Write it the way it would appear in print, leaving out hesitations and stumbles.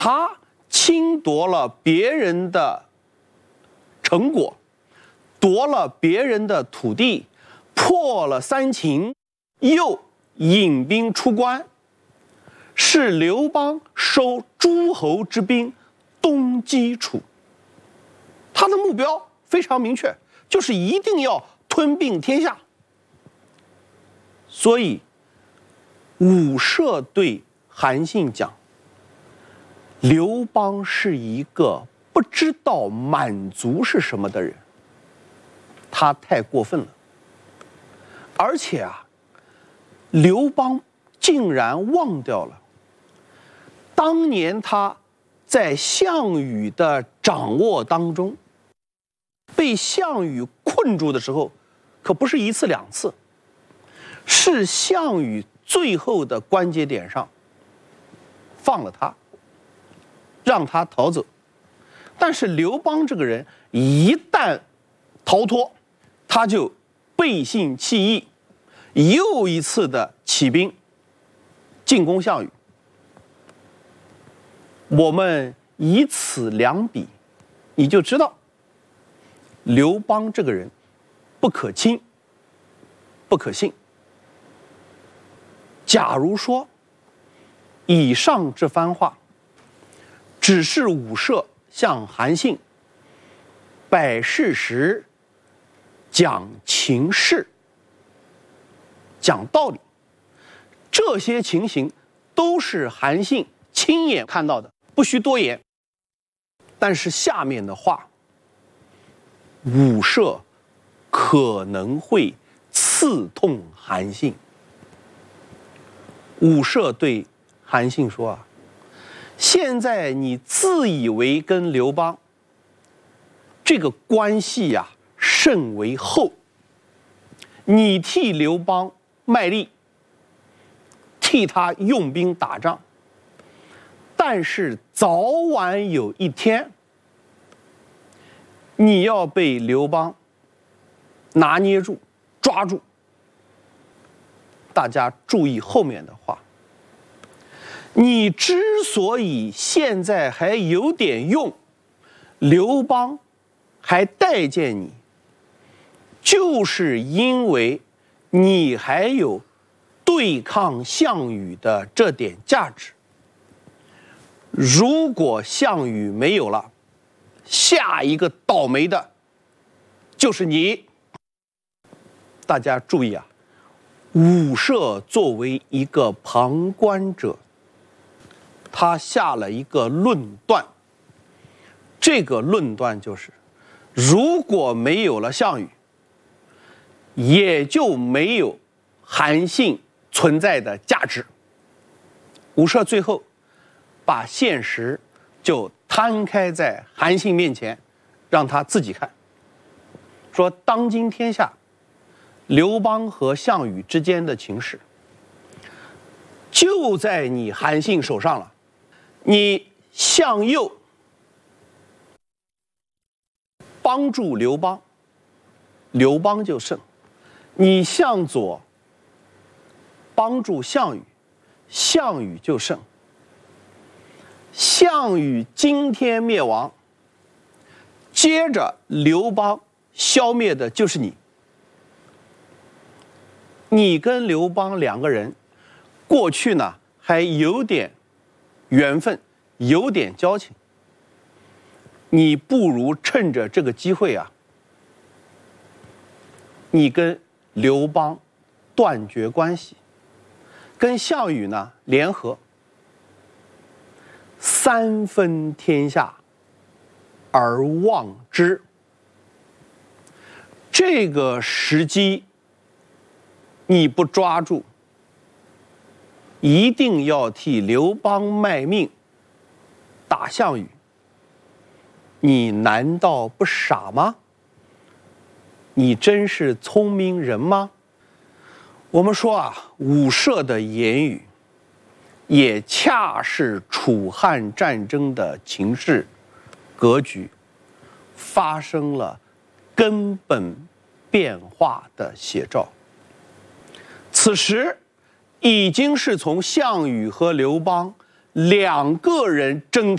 他侵夺了别人的成果，夺了别人的土地，破了三秦，又引兵出关，是刘邦收诸侯之兵，东击楚。他的目标非常明确，就是一定要吞并天下。所以伍奢对韩信讲，刘邦是一个不知道满足是什么的人，他太过分了。而且刘邦竟然忘掉了当年他在项羽的掌握当中，被项羽困住的时候，可不是一次两次，是项羽最后的关节点上放了他，让他逃走。但是刘邦这个人一旦逃脱，他就背信弃义，又一次的起兵进攻项羽。我们以此两比，你就知道刘邦这个人不可亲，不可信。假如说以上这番话只是伍奢向韩信摆事实、讲情势、讲道理，这些情形都是韩信亲眼看到的，不需多言。但是下面的话，伍奢可能会刺痛韩信。伍奢对韩信说现在你自以为跟刘邦这个关系甚为厚，你替刘邦卖力，替他用兵打仗，但是早晚有一天，你要被刘邦拿捏住、抓住。大家注意后面的话，你之所以现在还有点用，刘邦还待见你，就是因为你还有对抗项羽的这点价值。如果项羽没有了，下一个倒霉的就是你。大家注意伍奢作为一个旁观者，他下了一个论断，这个论断就是，如果没有了项羽，也就没有韩信存在的价值。伍奢最后把现实就摊开在韩信面前，让他自己看，说当今天下刘邦和项羽之间的情势就在你韩信手上了，你向右帮助刘邦，刘邦就胜；你向左帮助项羽，项羽就胜。项羽今天灭亡，接着刘邦消灭的就是你。你跟刘邦两个人过去呢还有点缘分，有点交情，你不如趁着这个机会你跟刘邦断绝关系，跟项羽呢联合，三分天下而望之。这个时机你不抓住，一定要替刘邦卖命打项羽，你难道不傻吗？你真是聪明人吗？我们说伍奢的言语也恰是楚汉战争的情势格局发生了根本变化的写照。此时已经是从项羽和刘邦两个人争